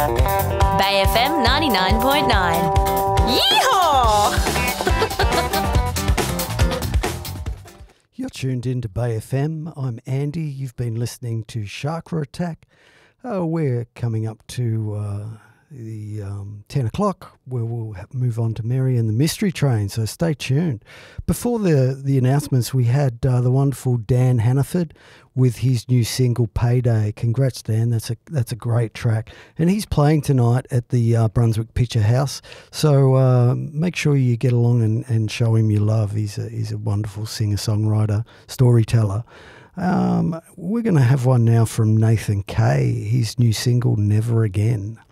Bay FM 99.9. Yeehaw! You're tuned into Bay FM. I'm Andy. You've been listening to Chakra Attack. We're coming up to the 10 o'clock where we'll move on to Mary and the Mystery Train, so stay tuned. Before the announcements, we had the wonderful Dan Hannaford with his new single Payday. Congrats, Dan. That's a great track. And he's playing tonight at the Brunswick Picture House, so make sure you get along and show him your love. He's a wonderful singer-songwriter, storyteller. We're going to have one now from Nathan Kay, his new single, Never Again.